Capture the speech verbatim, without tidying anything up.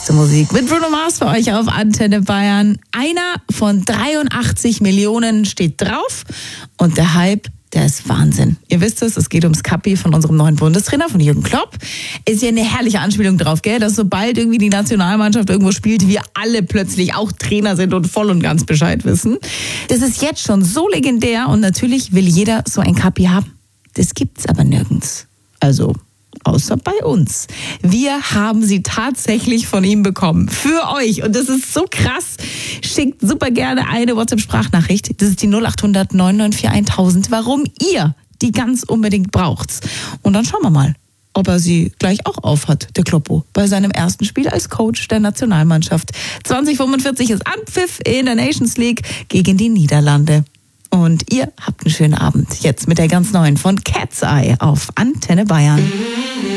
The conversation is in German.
beste Musik mit Bruno Mars für euch auf Antenne Bayern. Einer von dreiundachtzig Millionen steht drauf und der Hype, der ist Wahnsinn. Ihr wisst es, es geht ums Kappi von unserem neuen Bundestrainer, von Jürgen Klopp. Ist ja eine herrliche Anspielung drauf, gell, dass sobald irgendwie die Nationalmannschaft irgendwo spielt, wir alle plötzlich auch Trainer sind und voll und ganz Bescheid wissen. Das ist jetzt schon so legendär und natürlich will jeder so ein Kappi haben. Das gibt's aber nirgends. Also außer bei uns. Wir haben sie tatsächlich von ihm bekommen. Für euch. Und das ist so krass. Schickt super gerne eine WhatsApp-Sprachnachricht. Das ist die null acht hundert neun neun vier tausend. Warum ihr die ganz unbedingt braucht. Und dann schauen wir mal, ob er sie gleich auch aufhat, der Kloppo, bei seinem ersten Spiel als Coach der Nationalmannschaft. zwanzig fünfundvierzig ist Anpfiff in der Nations League gegen die Niederlande. Und ihr habt einen schönen Abend jetzt mit der ganz neuen von Cat's Eye auf Antenne Bayern.